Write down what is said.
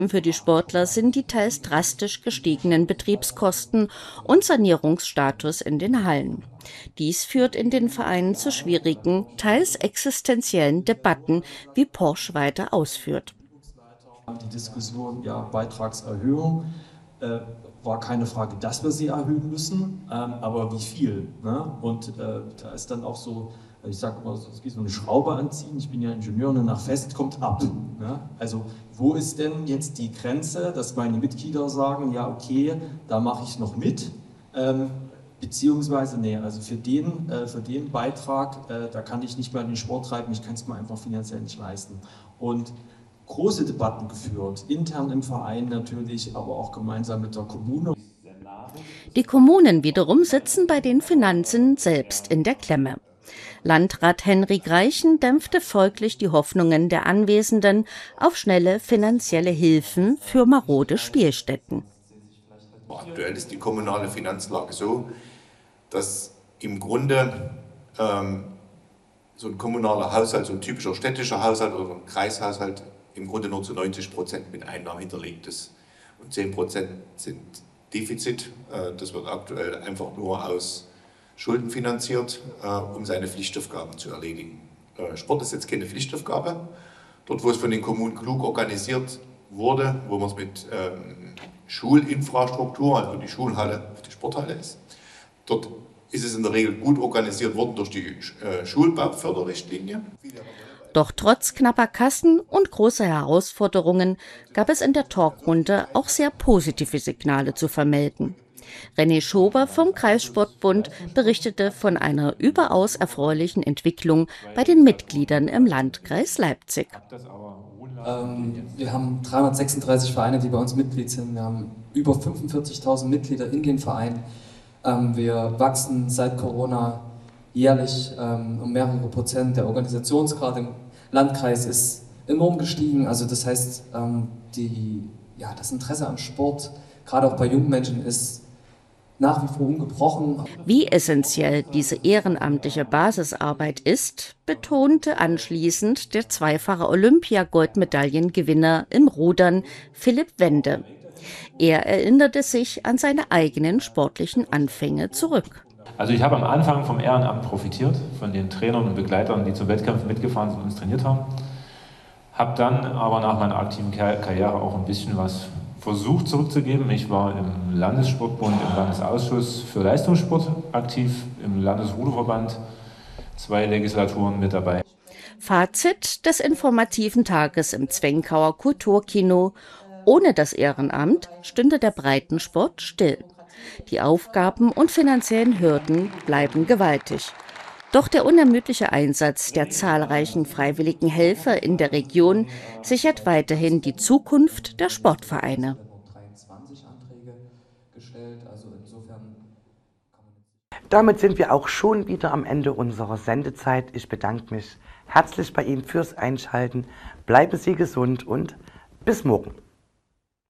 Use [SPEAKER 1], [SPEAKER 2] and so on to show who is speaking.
[SPEAKER 1] Für die Sportler sind die teils drastisch gestiegenen Betriebskosten und Sanierungsstatus in den Hallen. Dies führt in den Vereinen zu schwierigen, teils existenziellen Debatten, wie Porsche weiter ausführt.
[SPEAKER 2] Die Diskussion, ja, Beitragserhöhung, war keine Frage, dass wir sie erhöhen müssen, aber wie viel. Ne? Und da ist dann auch so, ich sage immer, es ist wie so eine Schraube anziehen, ich bin ja Ingenieur und nach fest kommt ab. Ne? Also wo ist denn jetzt die Grenze, dass meine Mitglieder sagen, ja okay, da mache ich noch mit, beziehungsweise nee, also für den Beitrag, da kann ich nicht mehr in den Sport treiben, ich kann es mir einfach finanziell nicht leisten. Und große Debatten geführt, intern im Verein natürlich, aber auch gemeinsam mit der Kommune.
[SPEAKER 1] Die Kommunen wiederum sitzen bei den Finanzen selbst in der Klemme. Landrat Henrik Reichen dämpfte folglich die Hoffnungen der Anwesenden auf schnelle finanzielle Hilfen für marode Spielstätten.
[SPEAKER 3] Aktuell ist die kommunale Finanzlage so, dass im Grunde so ein kommunaler Haushalt, so ein typischer städtischer Haushalt oder ein Kreishaushalt im Grunde nur zu 90% mit Einnahmen hinterlegt ist. Und 10% sind Defizit. Das wird aktuell einfach nur aus Schulden finanziert, um seine Pflichtaufgaben zu erledigen. Sport ist jetzt keine Pflichtaufgabe. Dort, wo es von den Kommunen klug organisiert wurde, wo man es mit Schulinfrastruktur, also die Schulhalle, die Sporthalle ist, dort ist es in der Regel gut organisiert worden durch die Schulbauförderrichtlinie.
[SPEAKER 1] Doch trotz knapper Kassen und großer Herausforderungen gab es in der Talkrunde auch sehr positive Signale zu vermelden. René Schober vom Kreissportbund berichtete von einer überaus erfreulichen Entwicklung bei den Mitgliedern im Landkreis Leipzig.
[SPEAKER 4] Wir haben 336 Vereine, die bei uns Mitglied sind. Wir haben über 45.000 Mitglieder in den Vereinen. Wir wachsen seit Corona jährlich um mehrere Prozent. Der Organisationsgrad im Landkreis ist enorm gestiegen. Also das heißt, das Interesse am Sport, gerade auch bei jungen Menschen, ist nach wie vor ungebrochen.
[SPEAKER 1] Wie essentiell diese ehrenamtliche Basisarbeit ist, betonte anschließend der zweifache Olympiagoldmedaillengewinner im Rudern Philipp Wende. Er erinnerte sich an seine eigenen sportlichen Anfänge zurück.
[SPEAKER 5] Also ich habe am Anfang vom Ehrenamt profitiert, von den Trainern und Begleitern, die zu Wettkämpfen mitgefahren sind und uns trainiert haben. Habe dann aber nach meiner aktiven Karriere auch ein bisschen was versucht zurückzugeben. Ich war im Landessportbund, im Landesausschuss für Leistungssport aktiv, im Landesruderverband, 2 Legislaturen mit dabei.
[SPEAKER 1] Fazit des informativen Tages im Zwenkauer Kulturkino: Ohne das Ehrenamt stünde der Breitensport still. Die Aufgaben und finanziellen Hürden bleiben gewaltig. Doch der unermüdliche Einsatz der zahlreichen freiwilligen Helfer in der Region sichert weiterhin die Zukunft der Sportvereine.
[SPEAKER 6] Damit sind wir auch schon wieder am Ende unserer Sendezeit. Ich bedanke mich herzlich bei Ihnen fürs Einschalten. Bleiben Sie gesund und bis morgen.